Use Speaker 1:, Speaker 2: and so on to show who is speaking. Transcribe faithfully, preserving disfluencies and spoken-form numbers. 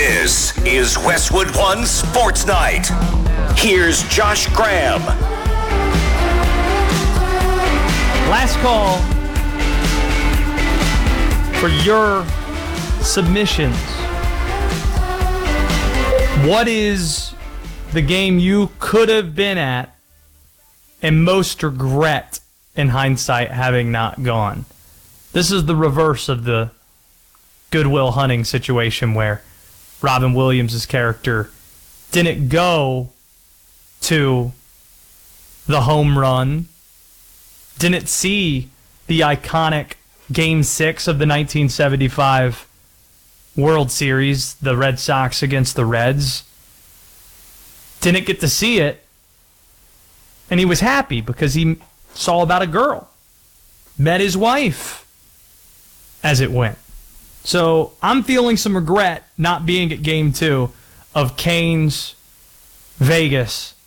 Speaker 1: This is Westwood One Sports Night. Here's Josh Graham.
Speaker 2: Last call for your submissions. What is the game you could have been at and most regret in hindsight having not gone? This is the reverse of the Good Will Hunting situation where Robin Williams' character didn't go to the home run, didn't see the iconic Game six of the nineteen seventy-five World Series, the Red Sox against the Reds. Didn't get to see it, and he was happy because he saw about a girl, met his wife as it went. So I'm feeling some regret not being at Game two of Canes Vegas